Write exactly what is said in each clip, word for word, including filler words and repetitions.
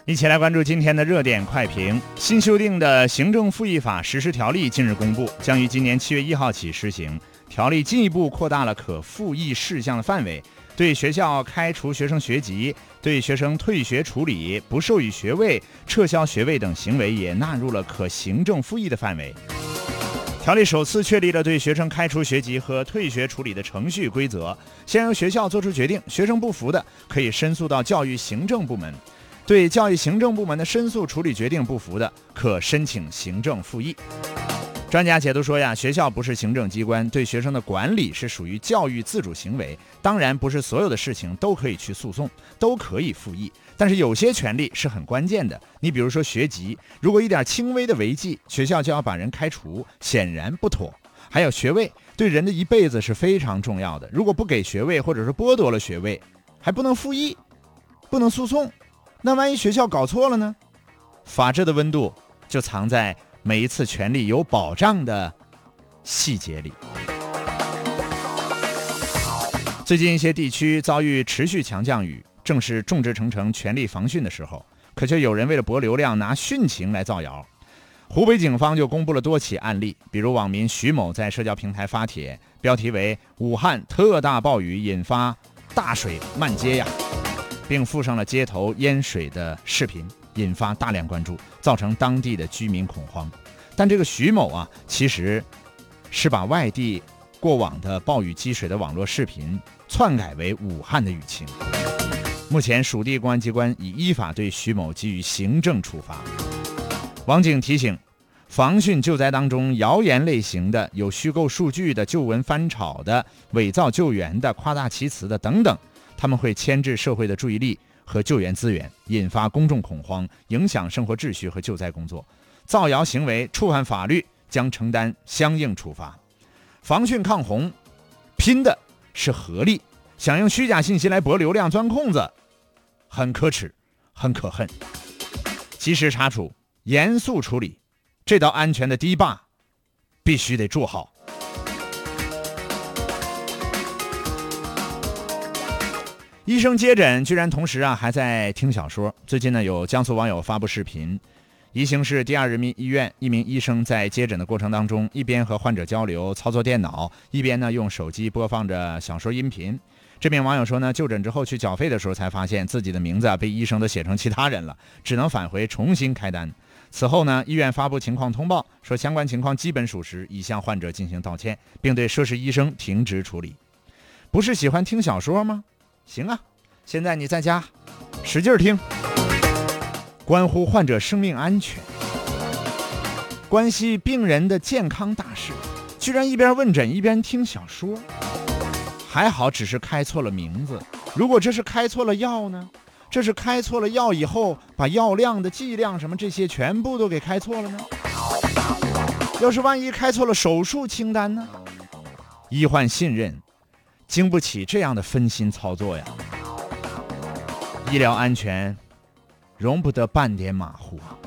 一起来关注今天的热点快评。新修订的行政复议法实施条例近日公布，将于今年七月一号起施行。条例进一步扩大了可复议事项的范围，对学校开除学生学籍、对学生退学处理、不授予学位、撤销学位等行为也纳入了可行政复议的范围。条例首次确立了对学生开除学籍和退学处理的程序规则，先由学校做出决定，学生不服的可以申诉到教育行政部门，对教育行政部门的申诉处理决定不服的，可申请行政复议。专家解读说呀，学校不是行政机关，对学生的管理是属于教育自主行为，当然不是所有的事情都可以去诉讼，都可以复议，但是有些权利是很关键的。你比如说学籍，如果一点轻微的违纪，学校就要把人开除，显然不妥。还有学位，对人的一辈子是非常重要的，如果不给学位，或者是剥夺了学位，还不能复议，不能诉讼，那万一学校搞错了呢？法治的温度就藏在每一次权利有保障的细节里。最近一些地区遭遇持续强降雨，正是众志成城全力防汛的时候，可却有人为了博流量拿汛情来造谣。湖北警方就公布了多起案例，比如网民徐某在社交平台发帖，标题为武汉特大暴雨引发大水漫街呀，并附上了街头淹水的视频，引发大量关注，造成当地的居民恐慌。但这个徐某啊，其实是把外地过往的暴雨积水的网络视频篡改为武汉的雨情。目前属地公安机关已依法对徐某给予行政处罚。网警提醒，防汛救灾当中，谣言类型的、有虚构数据的、旧闻翻炒的、伪造救援的、夸大其词的等等，他们会牵制社会的注意力和救援资源，引发公众恐慌，影响生活秩序和救灾工作。造谣行为触犯法律，将承担相应处罚。防汛抗洪拼的是合力，想用虚假信息来博流量钻空子，很可耻，很可恨。及时查处，严肃处理，这道安全的堤坝必须得筑好。医生接诊居然同时啊还在听小说。最近呢，有江苏网友发布视频，宜兴市第二人民医院一名医生在接诊的过程当中，一边和患者交流操作电脑，一边呢用手机播放着小说音频。这名网友说呢，就诊之后去缴费的时候才发现自己的名字啊被医生都写成其他人了，只能返回重新开单。此后呢，医院发布情况通报，说相关情况基本属实，已向患者进行道歉，并对涉事医生停职处理。不是喜欢听小说吗？行啊，现在你在家使劲听，关乎患者生命安全，关系病人的健康大事，居然一边问诊一边听小说。还好只是开错了名字，如果这是开错了药呢？这是开错了药以后，把药量的剂量什么这些全部都给开错了呢？要是万一开错了手术清单呢？医患信任经不起这样的分心操作呀。医疗安全容不得半点马虎啊。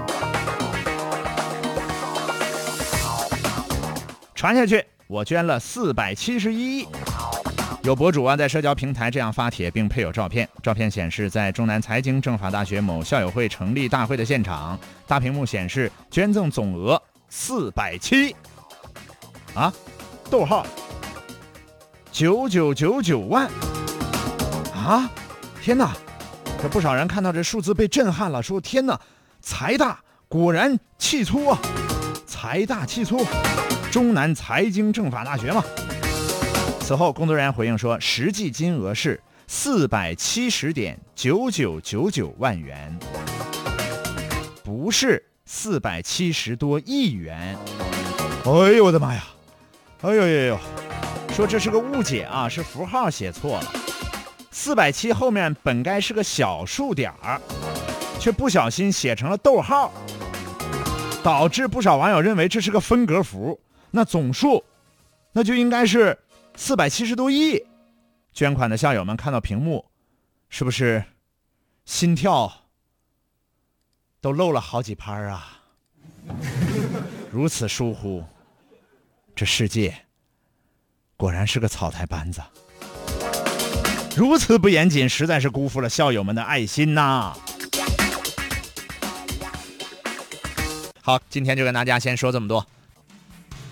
传下去，我捐了四百七十一亿。有博主啊在社交平台这样发帖，并配有照片。照片显示在中南财经政法大学某校友会成立大会的现场，大屏幕显示捐赠总额四百七啊，逗号九九九九万啊！天哪！这不少人看到这数字被震撼了，说天哪，财大果然气粗啊！财大气粗，中南财经政法大学嘛。此后，工作人员回应说，实际金额是四百七十点九九九九万元，不是四百七十多亿元。哎呦我的妈呀！哎呦呦呦！说这是个误解啊，是符号写错了。四百七后面本该是个小数点儿，却不小心写成了逗号，导致不少网友认为这是个分隔符。那总数，那就应该是四百七十多亿。捐款的校友们看到屏幕，是不是心跳都漏了好几拍啊？如此疏忽，这世界果然是个草台班子。如此不严谨，实在是辜负了校友们的爱心呐！ 好，今天就跟大家先说这么多。